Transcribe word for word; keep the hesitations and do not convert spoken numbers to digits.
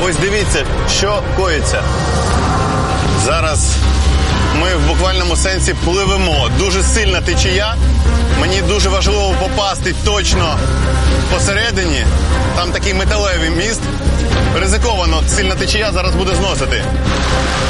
ось дивіться, що коїться. Зараз ми в буквальному сенсі пливемо. Дуже сильна течія. Мені дуже важливо попасти точно посередині. Там такий металевий міст. Ризиковано, сильна течія зараз буде зносити.